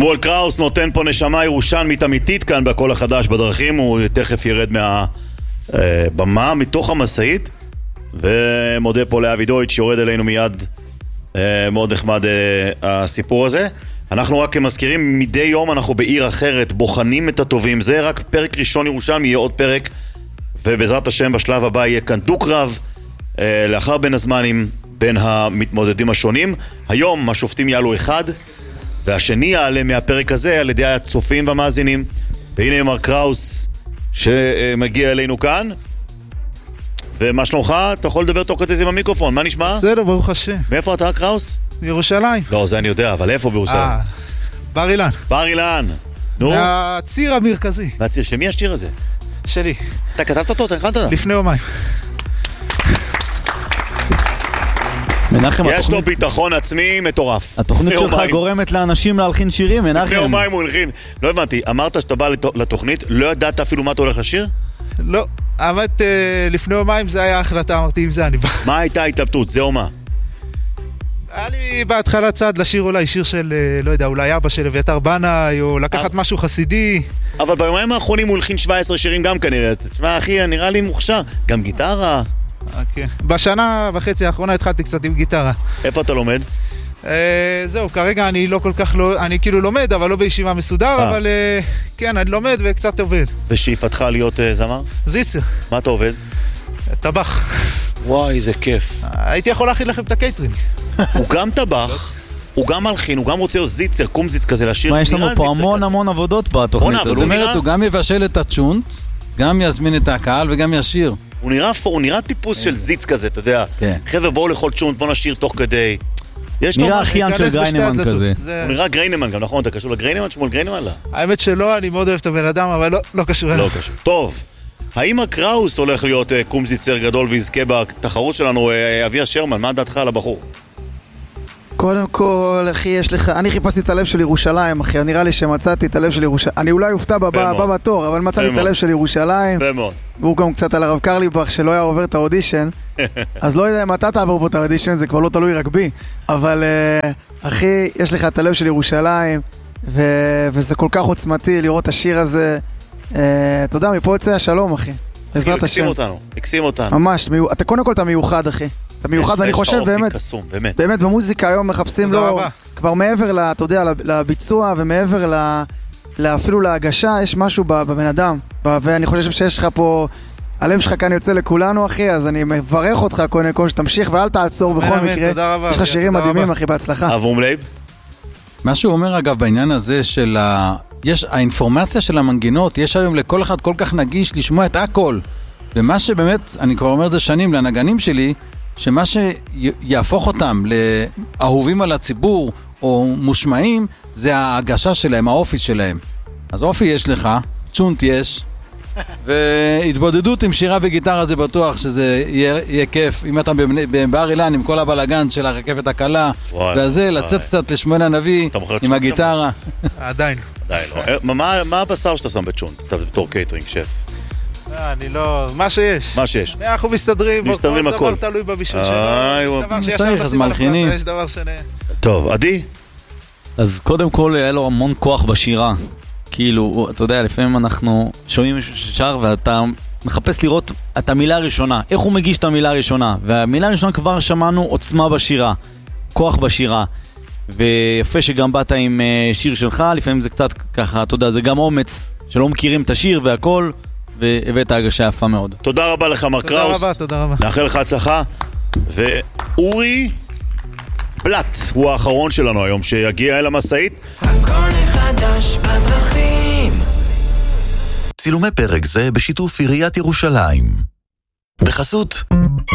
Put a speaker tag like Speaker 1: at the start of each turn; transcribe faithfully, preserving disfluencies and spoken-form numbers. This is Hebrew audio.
Speaker 1: שמואל קראוס נותן פה נשמה ירושלמית אמיתית כאן בקול החדש בדרכים. הוא תכף ירד מהבמה מתוך המסעית, ומודה פה לאבי דויטש שיורד אלינו מיד. מאוד נחמד הסיפור הזה. אנחנו רק מזכירים, מדי יום אנחנו בעיר אחרת בוחנים את הטובים. זה רק פרק ראשון ירושלמי, יהיה עוד פרק, ובעזרת השם בשלב הבא יהיה כאן דו-קרב לאחר בין הזמנים בין המתמודדים השונים. היום השופטים יעלו אחד והשני יעלה מהפרק הזה על ידי הצופים והמאזינים. והנה מר קראוס שמגיע אלינו כאן. ומה שלומך? אתה יכול לדבר תוך כדי זה עם המיקרופון, מה נשמע?
Speaker 2: בסדר, ברוך השם.
Speaker 1: מאיפה אתה, קראוס?
Speaker 2: ירושלים.
Speaker 1: לא, זה אני יודע, אבל איפה בירושלים?
Speaker 2: אה, בר אילן.
Speaker 1: בר אילן. נו?
Speaker 2: מהציר המרכזי.
Speaker 1: מהציר, שמי השיר הזה?
Speaker 2: שלי.
Speaker 1: אתה כתבת אותו, אתה הכנת?
Speaker 2: לפני יומיים.
Speaker 1: יש לו ביטחון עצמי מטורף.
Speaker 3: התוכנית שלך גורמת לאנשים להלחין שירים, מנחם.
Speaker 1: לפני יומיים הוא הלחין. לא הבנתי, אמרת שאתה בא לתוכנית, לא ידעת אפילו מה אתה הולך לשיר?
Speaker 2: לא, האמת, לפני יומיים זה היה החלטה, אמרתי אם זה אני בא.
Speaker 1: מה הייתה ההתלבטות, זה או מה?
Speaker 2: היה לי בהתחלה צעד לשיר אולי שיר של, לא יודע, אולי אבא של אביתר בנאי, או לקחת משהו חסידי.
Speaker 1: אבל ביומיים האחרונים הוא הלחין שבע עשרה שירים גם כנראה. תשמע אחי, נראה לי מוכשר. גם גיטרה.
Speaker 2: אוקיי. בשנה וחצי האחרונה התחלתי קצת עם גיטרה.
Speaker 1: איפה אתה לומד?
Speaker 2: זהו, כרגע אני לא כל כך לא, אני כאילו לומד, אבל לא בישיבה מסודר, אבל כן, אני לומד וקצת עובד.
Speaker 1: ושאיפתך להיות זמר?
Speaker 2: זיצר.
Speaker 1: מה אתה עובד?
Speaker 2: טבח.
Speaker 1: וואי, זה כיף.
Speaker 2: הייתי יכול להכין לכם את הקייטרינג.
Speaker 1: הוא גם טבח, הוא גם מלחין, הוא גם רוצה להיות זיצר, קומזיץ כזה לשיר.
Speaker 3: מה, יש לנו פה המון המון עבודות בתוכנית.
Speaker 4: זאת אומרת, הוא גם יבשל את הצ'ונט, גם יזמין את הקהל וגם ישיר.
Speaker 1: הוא נראה, הוא נראה טיפוס של זיץ כזה, אתה יודע. חבר'ה, בואו לאכול צ'ונט, בואו נשיר תוך כדי.
Speaker 3: נראה אחיין של גריינמן כזה.
Speaker 1: הוא נראה גריינמן גם, נכון? אתה קשור לגריינמן? שמואל גריינמן?
Speaker 2: האמת שלא, אני מאוד אוהב את הבן אדם, אבל לא קשור אליו.
Speaker 1: לא קשור. טוב, האם הקראוס הולך להיות קומזיצר גדול ויזכה בתחרות שלנו? אביה שרמן, מה דעתך על הבחור?
Speaker 5: קודם כל, אחי, יש לך... אני חיפשתי את הלב של ירושלים, אחי. נראה לי שמצאתי את הלב של ירושלים. אני אולי אופתע בבא בתור, אבל מצאתי את הלב של ירושלים. והוא גם קצת על הרב קרליבך שלא היה עובר את האודישן. אז לא יודע אם אתה תעבור פה את האודישן, זה כבר לא תלוי רק בי. אבל, אחי, יש לך את הלב של ירושלים, וזה כל כך עוצמתי לראות את השיר הזה. אתה יודע, מפה יוצא השלום, אחי. בעזרת השם.
Speaker 1: הקסים אותנו, הקסים אותנו.
Speaker 5: ממש, אתה קונו כל אתה מיוחד, אחי. אתה מיוחד, ואני חושב באמת, באמת במוזיקה היום מחפשים לו, כבר מעבר, אתה יודע, לביצוע ומעבר אפילו להגשה, יש משהו בבן אדם, ואני חושב שיש לך פה, הלב שלך כאן יוצא לכולנו, אחי, אז אני מברך אותך קודם כל שתמשיך ואל תעצור בכל מקרה, יש לך שירים מדהימים, אחי, בהצלחה.
Speaker 1: אברום לייב?
Speaker 4: מה שהוא אומר אגב בעניין הזה של ה... יש האינפורמציה של המנגינות, יש היום לכל אחד כל כך נגיש לשמוע את הכל, ומה שבאמת, אני כבר אומר את זה שנים לנגנים שלי, שמה שיהפוך אותם לאהובים על הציבור או מושמעים, זה ההגשה שלהם, האופי שלהם. אז אופי יש לך, צ'ונט יש, והתבודדות עם שירה וגיטרה זה בטוח שזה יהיה, יהיה כיף. אם אתה בבר אילן עם כל הבלגן של הרכבת הקלה, וזה לצאת קצת לשמואל הנביא עם הגיטרה.
Speaker 2: עדיין.
Speaker 1: עדיין לא. מה הבשר שאתה שם בצ'ונט? אתה בתור קייטרינג, שף.
Speaker 2: אני לא... מה שיש.
Speaker 1: מה שיש.
Speaker 2: אנחנו מסתדרים.
Speaker 1: מסתדרים הכל.
Speaker 2: דבר תלוי בבישול שלנו. יש דבר שישר בשים על החלטה, יש דבר שני.
Speaker 1: טוב, עדי?
Speaker 3: אז קודם כל היה לו המון כוח בשירה. כאילו, אתה יודע, לפעמים אנחנו שומעים מישהו ששר ואתה מחפש לראות את המילה הראשונה. איך הוא מגיש את המילה הראשונה? והמילה הראשונה כבר שמענו עוצמה בשירה. כוח בשירה. ויפה שגם באת עם שיר שלך. לפעמים זה קצת ככה, אתה יודע, זה גם אומץ שלא מכירים את השיר והכל. והבאת הגשה יפה מאוד.
Speaker 1: תודה רבה לך מר קראוס.
Speaker 2: תודה רבה, תודה רבה.
Speaker 1: נאחל לך הצלחה. ואורי בלט הוא האחרון שלנו היום שיגיע אל המסעית.
Speaker 6: הכל חדש בדרכים.
Speaker 7: צילומי פרק זה בשיתוף עיריית ירושלים. בחסות